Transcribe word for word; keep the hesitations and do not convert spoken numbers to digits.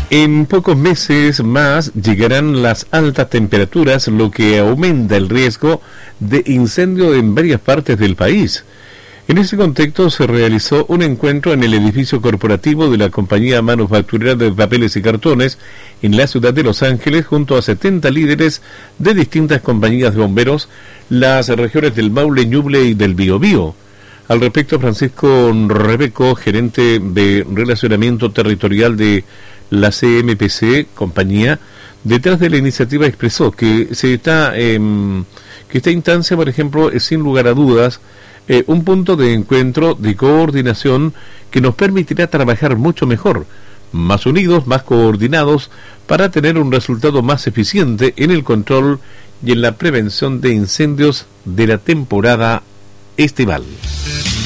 En pocos meses más llegarán las altas temperaturas, lo que aumenta el riesgo de incendio en varias partes del país. En ese contexto se realizó un encuentro en el edificio corporativo de la compañía manufacturera de papeles y cartones en la ciudad de Los Ángeles junto a setenta líderes de distintas compañías de bomberos, las regiones del Maule, Ñuble y del Biobío. Al respecto, Francisco Rebeco, gerente de Relacionamiento Territorial de la C M P C, compañía, detrás de la iniciativa expresó que se está eh, que esta instancia, por ejemplo, es sin lugar a dudas eh, un punto de encuentro, de coordinación que nos permitirá trabajar mucho mejor, más unidos, más coordinados, para tener un resultado más eficiente en el control y en la prevención de incendios de la temporada estival.